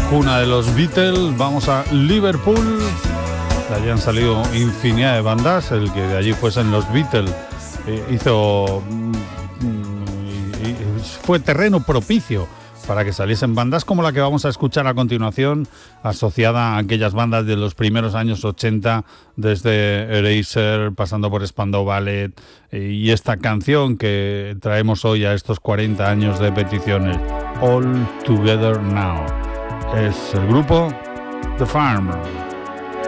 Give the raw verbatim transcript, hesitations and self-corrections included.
cuna de los Beatles. Vamos a Liverpool. De allí han salido infinidad de bandas. El que de allí fuesen los Beatles eh, hizo mm, fue terreno propicio para que saliesen bandas como la que vamos a escuchar a continuación, asociada a aquellas bandas de los primeros años ochenta, desde Eraser, pasando por Spandau Ballet, y esta canción que traemos hoy a estos cuarenta años de peticiones, All Together Now. Es el grupo The Farm.